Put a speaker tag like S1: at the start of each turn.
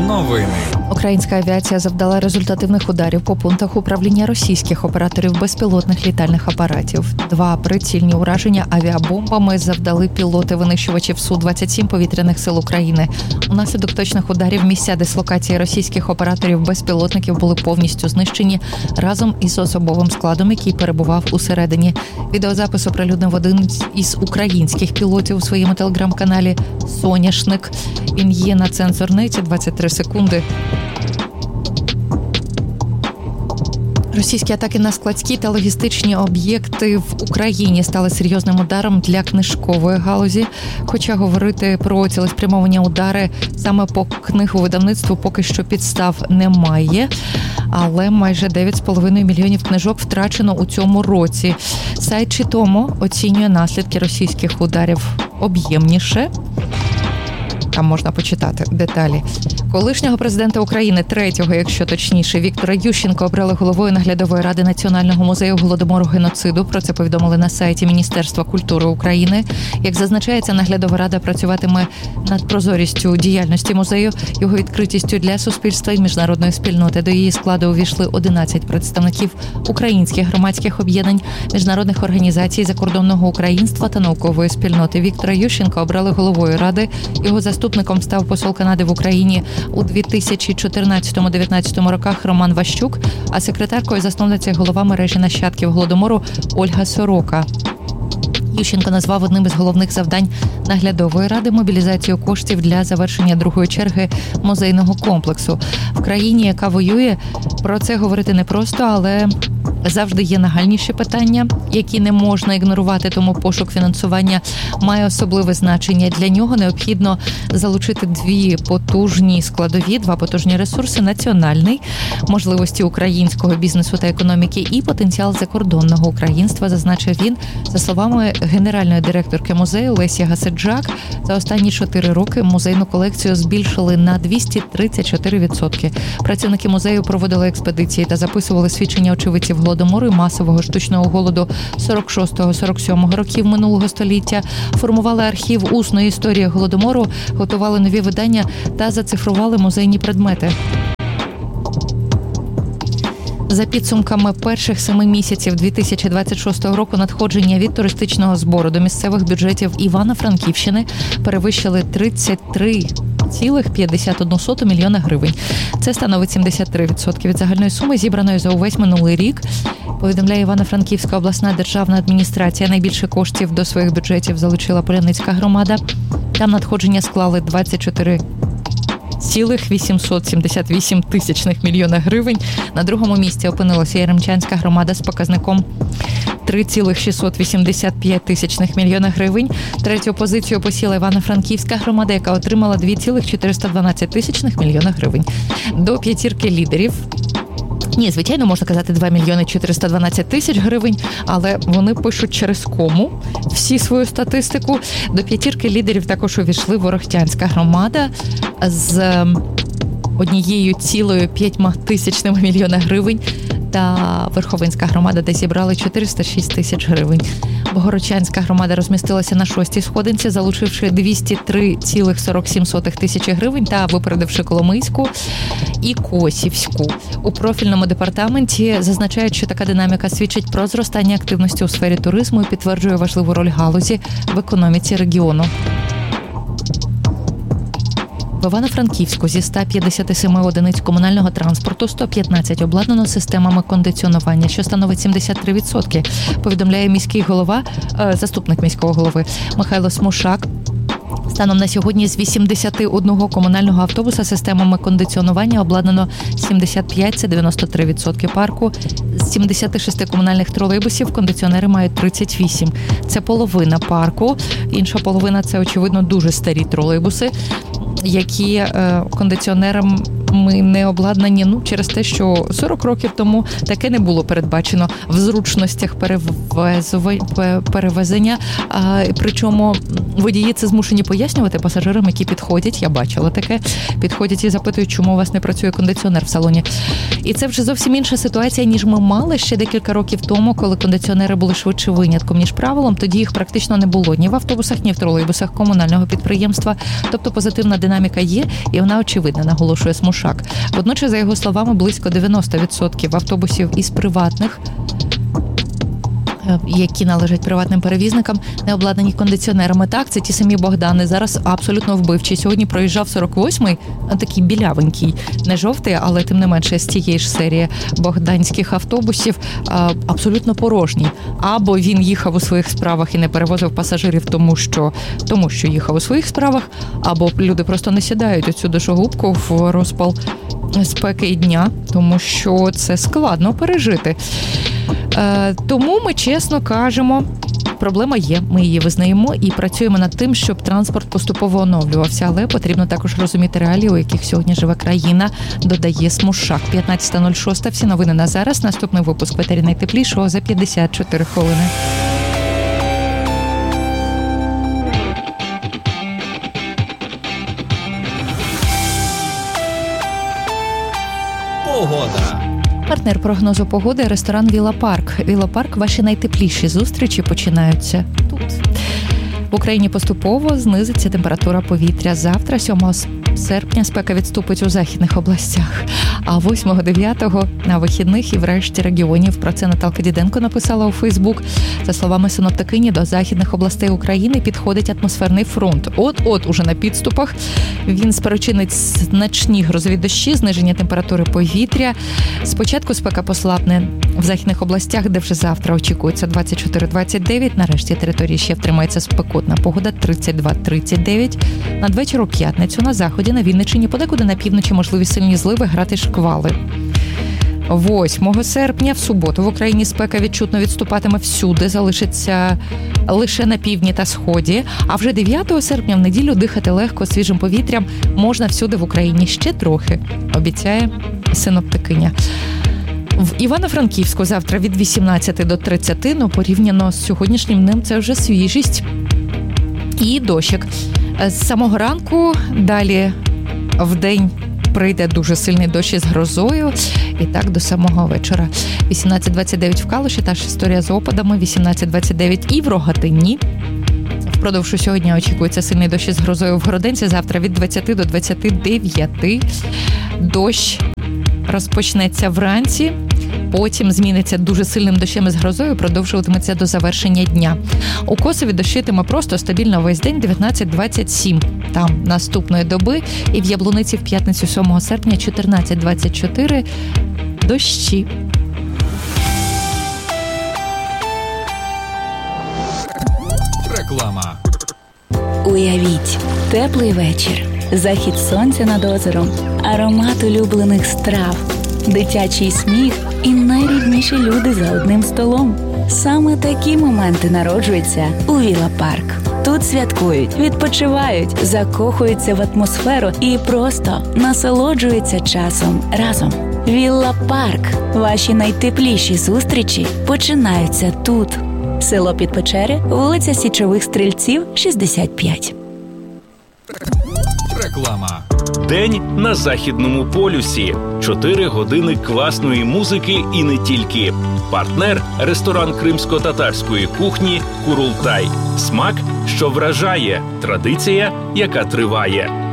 S1: Новини.
S2: Українська авіація завдала результативних ударів по пунктах управління російських операторів безпілотних літальних апаратів. 2 прицільні ураження авіабомбами завдали пілоти винищувачів Су-27 повітряних сил України. Унаслідок точних ударів місця дислокації російських операторів безпілотників були повністю знищені разом із особовим складом, який перебував усередині. Відеозапис оприлюднив один із українських пілотів у своєму телеграм-каналі «Соняшник». Він є на цензорниці 23 секунди. Російські атаки на складські та логістичні об'єкти в Україні стали серйозним ударом для книжкової галузі. Хоча говорити про цілеспрямовані удари саме по книговидавництву поки що підстав немає. Але майже 9,5 мільйонів книжок втрачено у цьому році. Сайт Читомо оцінює наслідки російських ударів об'ємніше. Там можна почитати деталі. Колишнього президента України, третього, якщо точніше, Віктора Ющенка обрали головою наглядової ради Національного музею Голодомору геноциду. Про це повідомили на сайті Міністерства культури України. Як зазначається, наглядова рада працюватиме над прозорістю діяльності музею, його відкритістю для суспільства і міжнародної спільноти. До її складу увійшли 11 представників українських громадських об'єднань, міжнародних організацій, закордонного українства та наукової спільноти. Віктора Ющенка обрали головою ради. Його заступником став посол Канади в Україні у 2014-2019 роках Роман Ващук, а секретаркою засновниця голова мережі нащадків Голодомору Ольга Сорока. Ющенко назвав одним із головних завдань наглядової ради мобілізацію коштів для завершення другої черги музейного комплексу. В країні, яка воює, про це говорити непросто, але завжди є нагальніші питання, які не можна ігнорувати, тому пошук фінансування має особливе значення. Для нього необхідно залучити 2 потужні ресурси: національний, можливості українського бізнесу та економіки і потенціал закордонного українства, зазначив він. За словами генеральної директорки музею Лесі Гасиджак, за останні 4 роки музейну колекцію збільшили на 234%. Працівники музею проводили експедиції та записували свідчення очевидців Голодомору і масового штучного голоду 46-47 років минулого століття, формували архів усної історії Голодомору, готували нові видання та зацифрували музейні предмети. За підсумками перших 7 місяців 2026 року надходження від туристичного збору до місцевих бюджетів Івано-Франківщини перевищили 33,51 мільйона гривень. Це становить 73% від загальної суми, зібраної за увесь минулий рік. Повідомляє Івано-Франківська обласна державна адміністрація. Найбільше коштів до своїх бюджетів залучила Поляницька громада. Там надходження склали 24,878 мільйона гривень. На другому місці опинилася Яремчанська громада з показником 3,685 мільйона гривень. Третю позицію посіла Івано-Франківська громада, яка отримала 2,412 мільйона гривень. До 5 лідерів. Ні, звичайно, можна казати 2 мільйони 412 тисяч гривень, але вони пишуть через кому всі свою статистику. До 5 лідерів також увійшли Ворохтянська громада з 1,5 мільйона гривень та Верховинська громада, де зібрали 406 тисяч гривень. Богородчанська громада розмістилася на 6-й сходинці, залучивши 203,47 тисячі гривень та випередивши Коломийську і Косівську. У профільному департаменті зазначають, що така динаміка свідчить про зростання активності у сфері туризму і підтверджує важливу роль галузі в економіці регіону. В Івано-Франківську зі 157 одиниць комунального транспорту 115 обладнано системами кондиціонування, що становить 73%, повідомляє міський голова, заступник міського голови Михайло Смушак. Станом на сьогодні з 81 комунального автобуса системами кондиціонування обладнано 75, це 93% парку. З 76 комунальних тролейбусів кондиціонери мають 38. Це половина парку. Інша половина – це, очевидно, дуже старі тролейбуси, які кондиціонерам ми не обладнані, через те, що 40 років тому таке не було передбачено в зручностях перевезення. Причому водії це змушені пояснювати пасажирам, які підходять, я бачила таке, підходять і запитують, чому у вас не працює кондиціонер в салоні. І це вже зовсім інша ситуація, ніж ми мали ще декілька років тому, коли кондиціонери були швидше винятком, ніж правилом. Тоді їх практично не було ні в автобусах, ні в тролейбусах комунального підприємства. Тобто позитивна динаміка є, і вона очевидна, наголошує Смушак. Водночас, за його словами, близько 90% автобусів із приватних, які належать приватним перевізникам, не обладнані кондиціонерами. Так, це ті самі Богдани, зараз абсолютно вбивчі. Сьогодні проїжджав 48-й, такий білявенький, не жовтий, але тим не менше з тієї ж серії богданських автобусів, абсолютно порожній. Або він їхав у своїх справах і не перевозив пасажирів, тому що їхав у своїх справах, або люди просто не сідають у цю душогубку в розпал спеки і дня, тому що це складно пережити. Тому ми чесно кажемо, проблема є, ми її визнаємо і працюємо над тим, щоб транспорт поступово оновлювався, але потрібно також розуміти реалії, у яких сьогодні живе країна, додає Смушак. 15:06, всі новини на зараз, наступний випуск в етері найтеплішого за 54 хвилини.
S1: Погода.
S2: Партнер прогнозу погоди – ресторан «Віла Парк». «Віла Парк» – ваші найтепліші зустрічі починаються тут. В Україні поступово знизиться температура повітря. Завтра, 7 серпня, спека відступить у західних областях, а 8-9 на вихідних і в решті регіонів. Про це Наталка Діденко написала у Фейсбук. За словами синоптикині, до західних областей України підходить атмосферний фронт. От-от уже на підступах. Він спричинить значні грозові дощі, зниження температури повітря. Спочатку спека послабне в західних областях, де вже завтра очікується 24-29. Нарешті території ще втримається спекотна погода 32-39. Надвечір у п'ятницю на заході, на Вінниччині, подекуди на півночі можливі сильні зливи, грати шквали. 8 серпня в суботу в Україні спека відчутно відступатиме всюди, залишиться лише на півдні та сході. А вже 9 серпня в неділю дихати легко свіжим повітрям можна всюди в Україні, ще трохи, обіцяє синоптикиня. В Івано-Франківську завтра від 18 до 30, порівняно з сьогоднішнім днем це вже свіжість і дощик. З самого ранку, далі вдень прийде дуже сильний дощ із грозою, і так до самого вечора. 18-29 в Калуші, та ж історія з опадами, 18-29 і в Рогатині. Впродовж сьогодні очікується сильний дощ із грозою в Городенці, завтра від 20 до 29. Дощ розпочнеться вранці, потім зміниться дуже сильним дощем із грозою, продовжуватиметься до завершення дня. У Косові дощитиме просто стабільно весь день 19-27 там наступної доби, і в Яблуниці в п'ятницю 7 серпня 14-24 дощі.
S1: Реклама.
S3: Уявіть, теплий вечір, захід сонця над озером, аромат улюблених страв, дитячий сміх і найрідніші люди за одним столом. Саме такі моменти народжуються у Віла Парк. Тут святкують, відпочивають, закохуються в атмосферу і просто насолоджуються часом разом. Віла Парк. Ваші найтепліші зустрічі починаються тут. Село Підпечери, вулиця Січових Стрільців, 65.
S1: Реклама.
S4: День на Західному полюсі. 4 години класної музики і не тільки. Партнер – ресторан кримсько-татарської кухні «Курултай». Смак, що вражає. Традиція, яка триває.